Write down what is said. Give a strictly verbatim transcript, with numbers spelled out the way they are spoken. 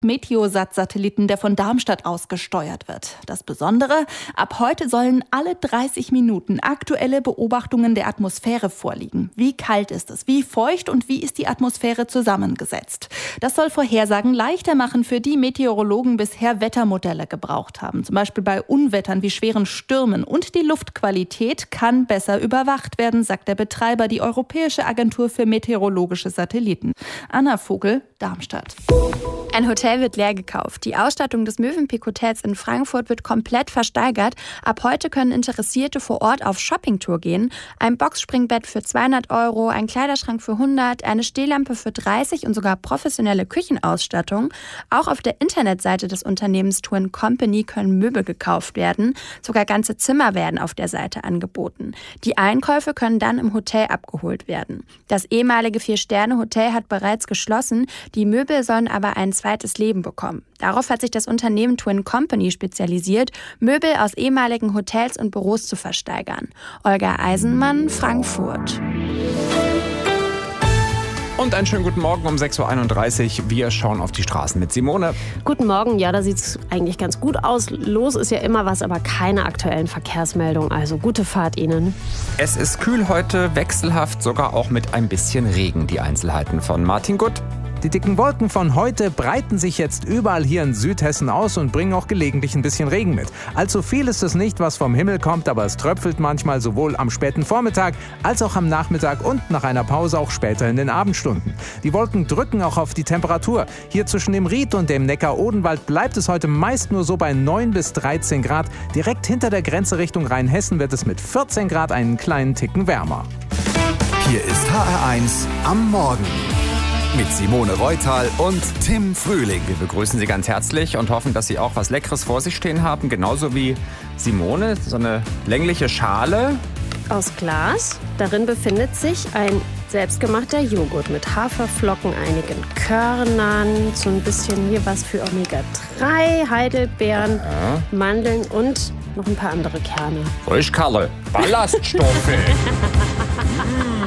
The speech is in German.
Meteosat-Satelliten, der von Darmstadt aus gesteuert wird. Das Besondere, ab heute sollen alle dreißig Minuten aktuelle Beobachtungen der Atmosphäre vorliegen. Wie kalt ist es, wie feucht und wie ist die Atmosphäre zusammengesetzt? Das soll Vorhersagen leichter machen, für die Meteorologen bisher Wettermodelle gebraucht haben. Zum Beispiel bei Unwettern wie schweren Stürmen. Und die Luftqualität kann besser überwacht werden, sagt der Betreiber, die Europäische Agentur für meteorologische Satelliten. Anna Vogel, Darmstadt. Ein Hotel wird leer gekauft. Die Ausstattung des Mövenpick Hotels in Frankfurt wird komplett versteigert. Ab heute können Interessierte vor Ort auf Shoppingtour gehen. Ein Boxspringbett für zweihundert Euro, ein Kleiderschrank für hundert, eine Stehlampe für dreißig und sogar professionelle Küchenausstattung. Auch auf der Internetseite des Unternehmens Tour and Company können Möbel gekauft werden. Sogar ganze Zimmer werden auf der Seite angeboten. Die Einkäufe können dann im Hotel abgeholt werden. Das ehemalige Vier-Sterne-Hotel hat bereits geschlossen. Die Möbel sollen aber ein zweites Leben bekommen. Darauf hat sich das Unternehmen Tour and Company spezialisiert, Möbel aus ehemaligen Hotels und Büros zu versteigern. Olga Eisenmann, Frankfurt. Und einen schönen guten Morgen um sechs Uhr einunddreißig. Wir schauen auf die Straßen mit Simone. Guten Morgen. Ja, da sieht es eigentlich ganz gut aus. Los ist ja immer was, aber keine aktuellen Verkehrsmeldungen. Also gute Fahrt Ihnen. Es ist kühl heute, wechselhaft, sogar auch mit ein bisschen Regen. Die Einzelheiten von Martin Gutt. Die dicken Wolken von heute breiten sich jetzt überall hier in Südhessen aus und bringen auch gelegentlich ein bisschen Regen mit. Allzu viel ist es nicht, was vom Himmel kommt, aber es tröpfelt manchmal sowohl am späten Vormittag als auch am Nachmittag und nach einer Pause auch später in den Abendstunden. Die Wolken drücken auch auf die Temperatur. Hier zwischen dem Ried und dem Neckar-Odenwald bleibt es heute meist nur so bei neun bis dreizehn Grad. Direkt hinter der Grenze Richtung Rheinhessen wird es mit vierzehn Grad einen kleinen Ticken wärmer. Hier ist H R eins am Morgen. Mit Simone Reutal und Tim Frühling. Wir begrüßen Sie ganz herzlich und hoffen, dass Sie auch was Leckeres vor sich stehen haben. Genauso wie Simone, so eine längliche Schale. Aus Glas. Darin befindet sich ein selbstgemachter Joghurt mit Haferflocken, einigen Körnern, so ein bisschen hier was für Omega drei, Heidelbeeren, ja. Mandeln und noch ein paar andere Kerne. Frischkalle, Ballaststoffe.